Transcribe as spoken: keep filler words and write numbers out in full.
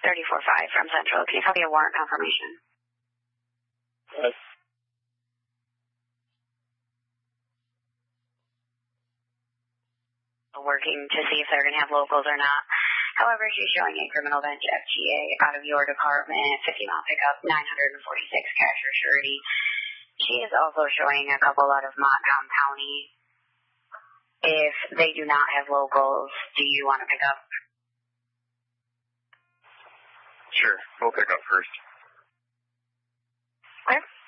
thirty-four five from Central. Can you copy a warrant confirmation? Yes. Working to see if they're going to have locals or not. However, she's showing a criminal bench F T A out of your department, fifty mile pickup, nine forty-six cash or surety. She is also showing a couple out of Montcalm County. If they do not have locals, do you want to pick up? Sure, we'll pick up first. Okay.